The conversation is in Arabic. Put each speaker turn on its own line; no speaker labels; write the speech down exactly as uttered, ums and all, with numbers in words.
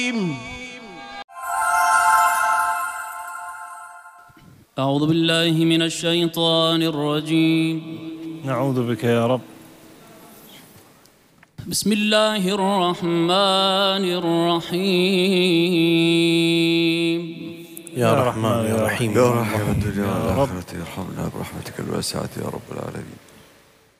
أعوذ بالله من الشيطان الرجيم.
نعوذ بك يا رب.
بسم الله الرحمن الرحيم.
يا رحمن يا رحيم
يا رحمن الدنيا والآخرة ارحمنا برحمتك الواسعة يا رب العالمين.